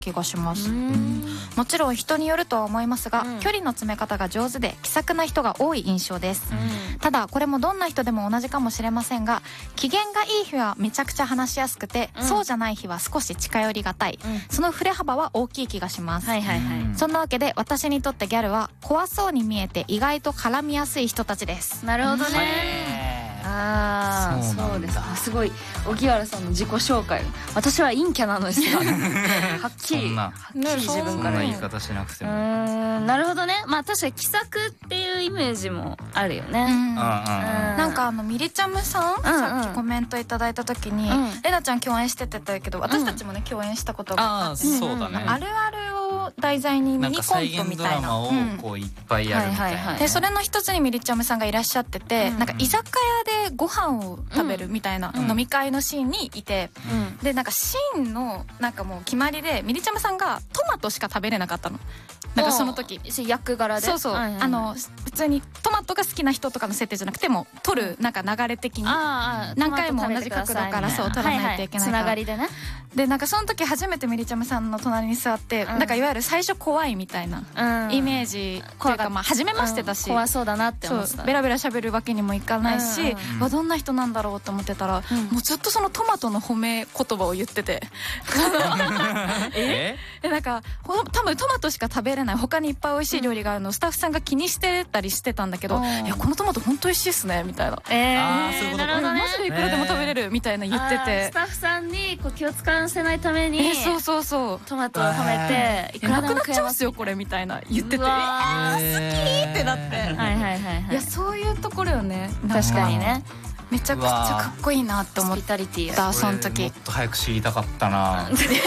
気がします。もちろん人によるとは思いますが、距離の詰め方が上手で気さくな人が多い印象です。ただこれもどんな人でも同じかもしれませんが、機嫌がいい日はめちゃくちゃ話しやすくて、そうじゃない日は少し近寄りがたい、その振れ幅は大きい気がします。そんなわけで私にとってギャルは怖そうに見えて意外と絡みやすい人たちです。 なるほどね。ああ、そうですね。すごい荻原さんの自己紹介、私は陰キャなのですがはっきり自分から言い方しなくても。 なるほどね。まあ確かに気さくっていうイメージもあるよね。 なんかミリチャムさん、さっきコメントいただいた時に、レナちゃん共演しててたけど、私たちもね共演したことがあって、 そうだね。 あるあるを題材にミニコントみたいな、 をこういっぱいやるみたいな。 でそれの一つにミリチャムさんがいらっしゃってて、なんか居酒屋でご飯を食べるみたいな飲み会のシーンにいて、でなんかシーンのなんかもう決まりでミリチャムさんがトマトしか食べれなかったの。なんかその時役柄で、 そうそう、普通にトマトが好きな人とかの設定じゃなくても取るなんか流れ的に何回も同じ角度からそう取らないといけないから、 つながりでね。 でなんかその時初めてミリチャムさんの隣に座って、なんかいわゆる最初怖いみたいなイメージっていうか、まあ初めましてだし、 怖そうだなって思ってた。 ベラベラ喋るわけにもいかないし、どんな人なんだろうと思ってたら、もうずっとそのトマトの褒め言葉を言っててなんか多分トマトしか食べれない、他にいっぱい美味しい料理があるのをスタッフさんが気にしてたりしてたんだけど、いやこのトマト本当美味しいっすねみたいな、 なるほどね、 マジでいくらでも食べれるみたいな言ってて、 スタッフさんにこう気を使わせないためにそうトマトを褒めて、いくらでもなくなっちゃうんすよこれみたいな言ってて、好きってなって、いやそういうところよね。 確かにね、 めちゃくちゃかっこいいなって思ったその時。 もっと早く知りたかったな。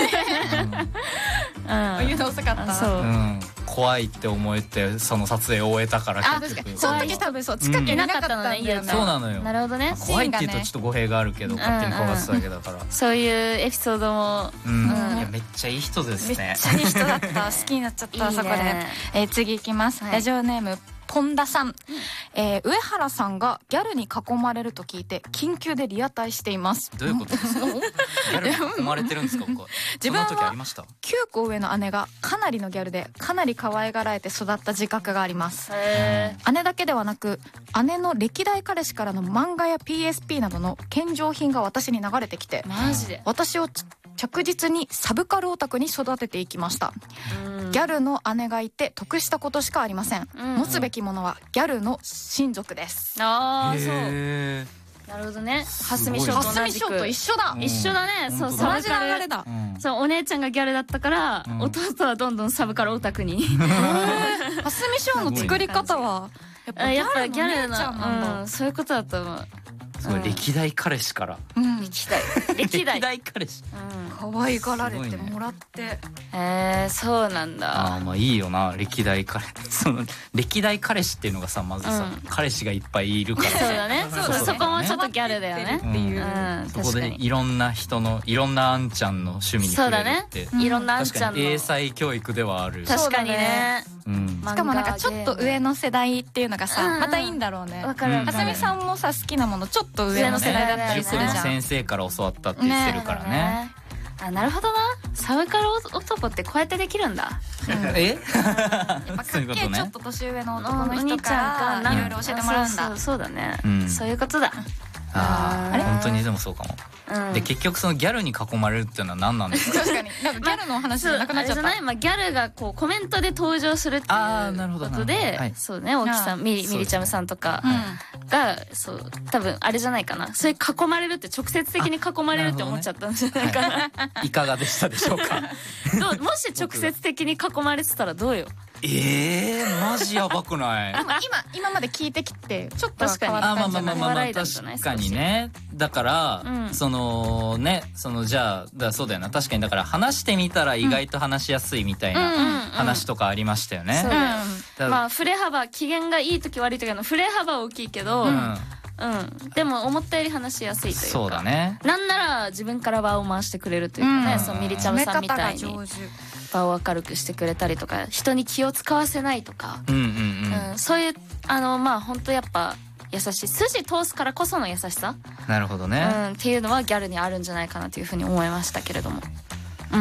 言うの遅かった。そう、 怖いって思えてその撮影を終えたから、結局その時多分そう近くになかったのね。 そうなのよ。 なるほどね。 怖いって言うとちょっと語弊があるけど、勝手に怖がってただけだから。 そういうエピソードも、 いやめっちゃいい人ですね。 めっちゃいい人だった。好きになっちゃったそこで。次いきます。ラジオネームポンダさん、上原さんがギャルに囲まれると聞いて緊急でリアタイしています。 どういうことですか？ギャルに囲まれてるんですか？ 自分は9個上の姉がかなりのギャルで、かなり可愛がられて育った自覚があります。姉だけではなく、姉の歴代彼氏からの漫画や PSP などの献上品が私に流れてきて、 マジで私を着実にサブカルオタクに育てていきました。ギャルの姉がいて得したことしかありません。持つべきものはギャルの親族です。 ああ、そう。なるほどね。蓮見翔と一緒だ。一緒だね。そう、 同じ流れだ。 そう、お姉ちゃんがギャルだったから、弟はどんどんサブカルオタクに。 蓮見翔の作り方はやっぱギャルの、そういうことだと思う。 歴代彼氏から、 歴代彼氏可愛がられてもらって、 そうなんだ。 まあいいよな、歴代彼その歴代彼氏っていうのがさ、まずさ、彼氏がいっぱいいるから、 そうだね。そこもちょっとギャルだよねっていう。 そこでいろんな人のいろんなあんちゃんの趣味に触れるって、 いろんなあんちゃんの英才教育ではある。 確かにね。 しかもなんかちょっと上の世代っていうのがさ、またいいんだろうね。蓮見さんもさ、好きなものちょっと上の世代だったりするじゃん。 先生から教わったって言ってるからね。 なるほどな。サブカル男ってこうやってできるんだ。 やっぱかっけえちょっと年上の男の人からいろいろ教えてもらうんだ。 そうだね。そういうことだ。 本当にでもそうかも。で結局そのギャルに囲まれるっていうのは何なんですか？ 確かになんかギャルの話じゃなくなっちゃった。 ギャルがこうコメントで登場するっていうことで、そうね、大木さん、ミリチャムさんとかがそう多分あれじゃないかな。それ囲まれるって直接的に囲まれるって思っちゃったんじゃないかな。 いかがでしたでしょうか？ もし直接的に囲まれてたらどうよ。 マジやばくない？ 今まで聞いてきてちょっと変わったんじゃない？ 確かにね。だからそのね、じゃあそうだよな。確かにだから話してみたら意外と話しやすいみたいな話とかありましたよね。 まあ振れ幅、機嫌がいい時悪い時の振れ幅は大きいけど、でも思ったより話しやすいというか。 そうだね。 なんなら自分から場を回してくれるというかね、そのミリチャムさんみたいに場を明るくしてくれたりとか、人に気を使わせないとか、そういうまあ本当やっぱ優しい、筋通すからこその優しさ、 なるほどね、 っていうのはギャルにあるんじゃないかなというふうに思いましたけれども、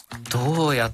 どうやっ